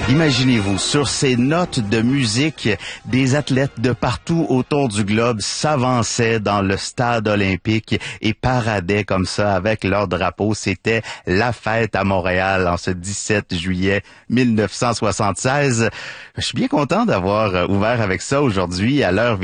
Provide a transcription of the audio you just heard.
Imaginez-vous, sur ces notes de musique, des athlètes de partout autour du globe s'avançaient dans le stade olympique et paradaient comme ça avec leur drapeau. C'était la fête à Montréal en ce 17 juillet 1976. Je suis bien content d'avoir ouvert avec ça aujourd'hui à l'heure